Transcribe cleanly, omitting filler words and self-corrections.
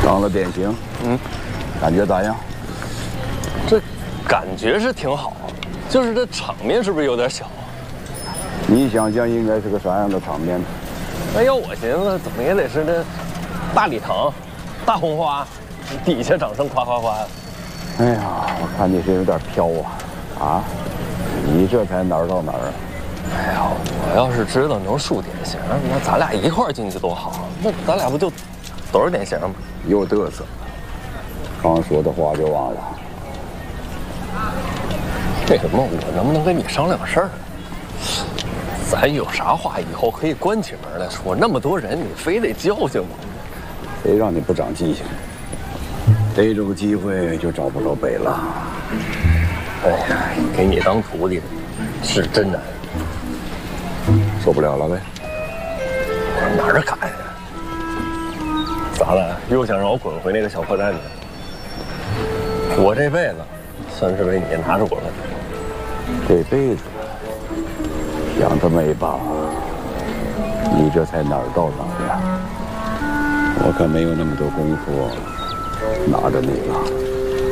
当了典型，感觉咋样？ 这感觉是挺好，就是这场面是不是有点小？ 你想象应该是个啥样的场面呢？ 哎呀，我寻思怎么也得是这大礼堂、大红花，底下掌声夸夸夸。 哎呀，我看你是有点飘啊！你这才哪儿到哪儿啊？ 哎呀，我要是知道能数典型，那咱俩一块儿进去多好。那咱俩不就都是典型吗？ 又嘚瑟，刚说的话就忘了。 那什么，我能不能跟你商量个事儿？咱有啥话以后可以关起门来说，那么多人，你非得教训我？ 谁让你不长记性？逮着个机会就找不着北了。 哎呀，给你当徒弟的是真难。 受不了了呗？ 我哪儿敢呀？咋了？又想让我滚回那个小破蛋去？我这辈子算是被你拿着滚了。 这辈子想这么一把，你这才哪儿到哪儿呀？我可没有那么多功夫拿着你了。